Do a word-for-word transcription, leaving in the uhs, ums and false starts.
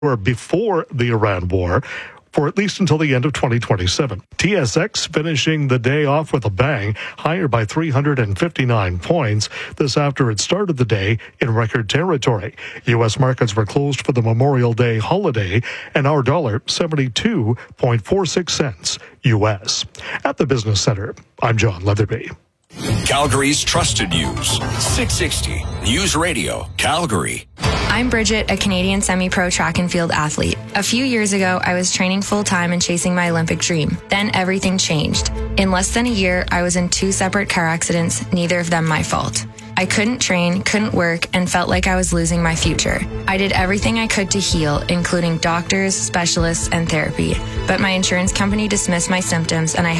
or before the Iran war, for at least until the end of twenty twenty-seven. T S X finishing the day off with a bang, higher by three hundred fifty-nine points. This after it started the day in record territory. U S markets were closed for the Memorial Day holiday, and our dollar seventy-two point four six cents U S. At the Business Center, I'm John Leatherby. Calgary's trusted news. six sixty News Radio, Calgary. I'm Bridget, a Canadian semi-pro track and field athlete. A few years ago, I was training full-time and chasing my Olympic dream. Then everything changed. In less than a year, I was in two separate car accidents, neither of them my fault. I couldn't train, couldn't work, and felt like I was losing my future. I did everything I could to heal, including doctors, specialists, and therapy. But my insurance company dismissed my symptoms, and I